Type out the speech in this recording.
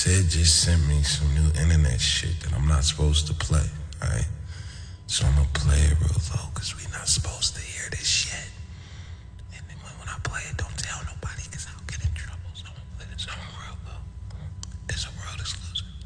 Sid just sent me some new internet shit that I'm not supposed to play, alright? So I'm gonna play it real low, cause we not supposed